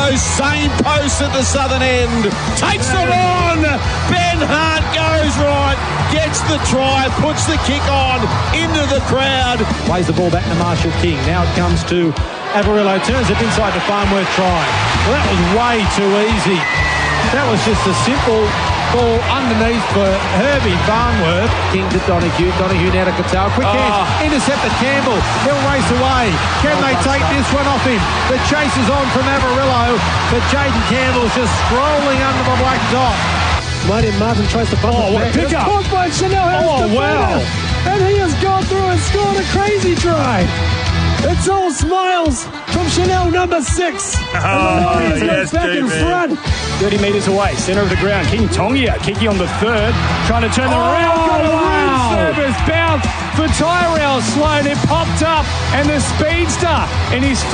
those same posts at the southern end. Takes them on. Ben Hart goes right, gets the try, puts the kick on into the crowd. Plays the ball back to Marshall King. Now it comes to Averillo, turns it inside to Farnworth try. Well, that was way too easy. That was just a simple ball underneath for Herbie Farnworth. King to Donahue. Donahue now to Cattell. Quick hands. Intercepted Campbell. They'll race away. Can they take this one off him? The chase is on from Averillo, but Jaden Campbell's just scrolling under the black dot. Martin tries to bump it back. Pick up. Caught by Chanel Harris. Wow. And he has gone through and scored a crazy try. It's all smiles from Chanel number 6. And the Warriors goes back in front. 30 metres away, centre of the ground. King Tongia kicking on the third, trying to turn them around. Got a rude service bounce for Tyrell Sloan. It popped up, and the speedster in his